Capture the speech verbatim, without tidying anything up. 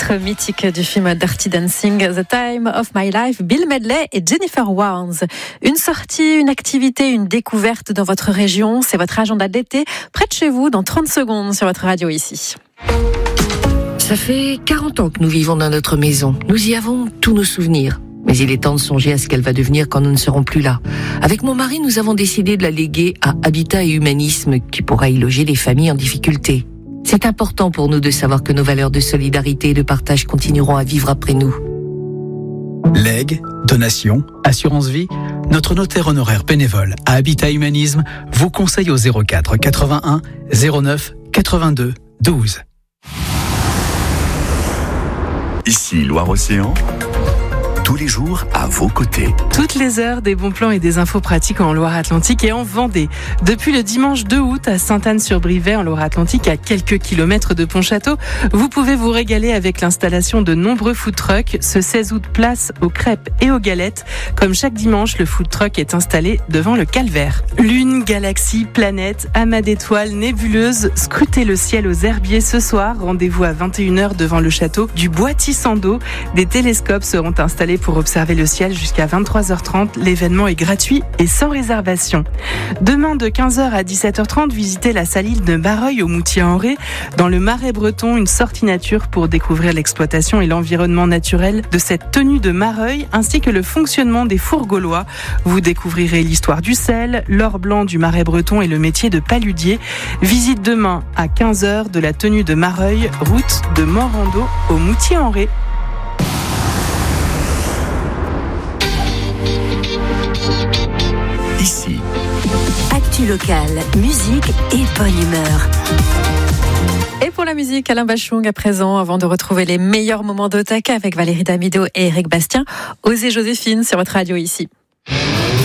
titre mythique du film Dirty Dancing, The Time of My Life, Bill Medley et Jennifer Warnes. Une sortie, une activité, une découverte dans votre région, c'est votre agenda d'été, près de chez vous, dans trente secondes sur votre radio ici. Ça fait quarante ans que nous vivons dans notre maison. Nous y avons tous nos souvenirs. Mais il est temps de songer à ce qu'elle va devenir quand nous ne serons plus là. Avec mon mari, nous avons décidé de la léguer à Habitat et Humanisme, qui pourra y loger les familles en difficulté. C'est important pour nous de savoir que nos valeurs de solidarité et de partage continueront à vivre après nous. Legs, donations, assurance vie, notre notaire honoraire bénévole à Habitat Humanisme vous conseille au zéro quatre quatre-vingt-un zéro neuf quatre-vingt-deux douze. Ici Loire-Océan, tous les jours à vos côtés. Toutes les heures, des bons plans et des infos pratiques en Loire-Atlantique et en Vendée. Depuis le dimanche deux août à Sainte-Anne-sur-Brivet en Loire-Atlantique, à quelques kilomètres de Pontchâteau, vous pouvez vous régaler avec l'installation de nombreux food trucks. Ce seize août, place aux crêpes et aux galettes. Comme chaque dimanche, le food truck est installé devant le calvaire. Lune, galaxie, planète, amas d'étoiles, nébuleuses, scrutez le ciel aux herbiers ce soir. Rendez-vous à vingt et une heures devant le château du Bois-Tissando. Des télescopes seront installés pour observer le ciel jusqu'à vingt-trois heures trente. L'événement est gratuit et sans réservation. Demain, de quinze heures à dix-sept heures trente, visitez la salle de Mareuil au Moutier-en-Ré. Dans le Marais breton, une sortie nature pour découvrir l'exploitation et l'environnement naturel de cette tenue de Mareuil, ainsi que le fonctionnement des fours gaulois. Vous découvrirez l'histoire du sel, l'or blanc du Marais breton et le métier de paludier. Visite demain à quinze heures de la tenue de Mareuil, route de Morando au Moutier-en-Ré. Ici. Actu local, musique et bonne humeur. Et pour la musique, Alain Bachung à présent, avant de retrouver les meilleurs moments d'Otaka avec Valérie Damido et Eric Bastien, Osez Joséphine sur votre radio ici.